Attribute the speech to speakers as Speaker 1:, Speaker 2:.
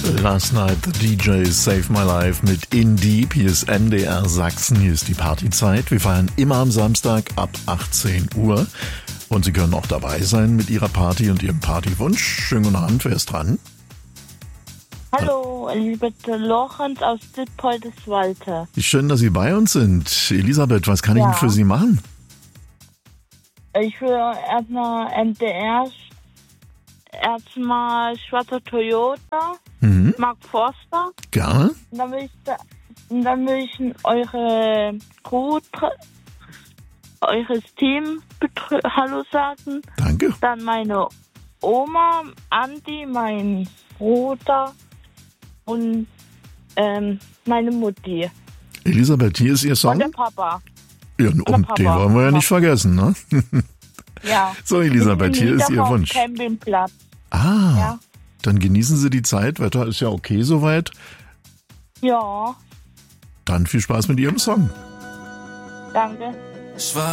Speaker 1: Last Night the DJs Save My Life mit In Deep. Hier ist NDR Sachsen, hier ist die Partyzeit. Wir feiern immer am Samstag ab 18 Uhr. Und Sie können auch dabei sein mit Ihrer Party und Ihrem Partywunsch. Schönen guten Abend, wer ist dran?
Speaker 2: Hallo, Elisabeth Lorenz aus Dittpoldeswalde.
Speaker 1: Schön, dass Sie bei uns sind. Elisabeth, was kann ich denn für Sie machen?
Speaker 2: Ich will erstmal NDR, erstmal Schwarzer Toyota, Mark Forster.
Speaker 1: Gerne.
Speaker 2: Und dann will ich eure Crew, eures Team Hallo sagen.
Speaker 1: Danke.
Speaker 2: Dann meine Oma, Andi, mein Bruder und meine Mutti.
Speaker 1: Elisabeth, hier ist Ihr Song.
Speaker 2: Und der Papa.
Speaker 1: Ja, und den wollen wir ja nicht vergessen, ne?
Speaker 2: Ja.
Speaker 1: So, Elisabeth, hier ist Ihr Wunsch.
Speaker 2: Campingplatz.
Speaker 1: Ja. Dann genießen Sie die Zeit. Wetter ist ja okay soweit.
Speaker 2: Ja.
Speaker 1: Dann viel Spaß mit Ihrem Song.
Speaker 2: Danke.